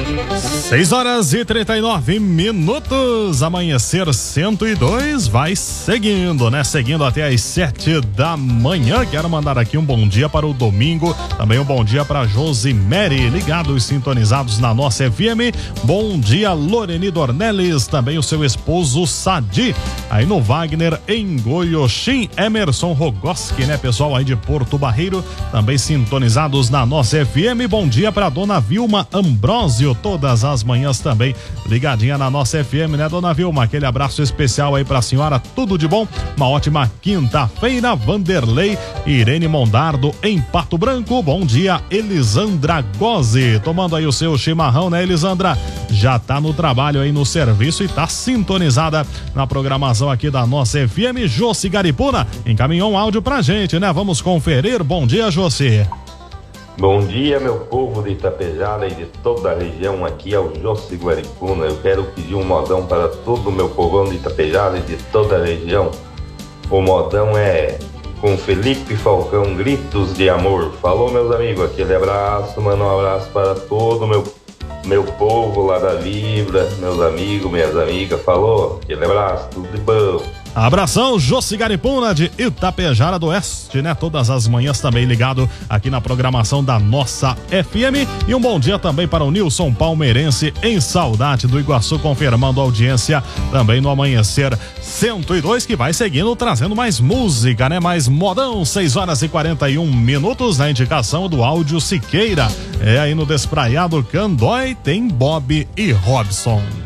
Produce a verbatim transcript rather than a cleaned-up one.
seis horas e trinta e nove minutos, amanhecer cento e dois vai seguindo, né? Seguindo até às sete da manhã. Quero mandar aqui um bom dia para o domingo, também um bom dia para Josimere, ligados, sintonizados na nossa F M. Bom dia, Loreni Dornelles, também o seu esposo Sadi, aí no Wagner, em Goioxim. Emerson Rogoski, né, pessoal aí de Porto Barreiro, também sintonizados na nossa F M. Bom dia para dona Vilma Ambrósio, todas as manhãs também ligadinha na nossa F M, né, dona Vilma? Aquele abraço especial aí pra senhora, tudo de bom, uma ótima quinta-feira. Vanderlei Irene Mondardo em Pato Branco, bom dia. Elisandra Gozzi, tomando aí o seu chimarrão, né, Elisandra? Já tá no trabalho aí no serviço e tá sintonizada na programação aqui da nossa F M. Josi Garipuna encaminhou um áudio pra gente, né? Vamos conferir. Bom dia, Josi. Bom dia, meu povo de Itapejara e de toda a região. Aqui é o Josi Guaripuna. Eu quero pedir um modão para todo o meu povão de Itapejara e de toda a região. O modão é com Felipe Falcão, Gritos de Amor. Falou, meus amigos, aquele abraço, mano, um abraço para todo o meu, meu povo lá da Libra, meus amigos, minhas amigas. Falou, aquele abraço, tudo de bom. Abração, Josi Garipuna de Itapejara do Oeste, né? Todas as manhãs também ligado aqui na programação da nossa F M. E um bom dia também para o Nilson Palmeirense em Saudade do Iguaçu, confirmando a audiência também no Amanhecer cento e dois, que vai seguindo, trazendo mais música, né? Mais modão, seis horas e quarenta e um minutos, na indicação do áudio Siqueira. É aí no Despraiado Candói, tem Bob e Robson.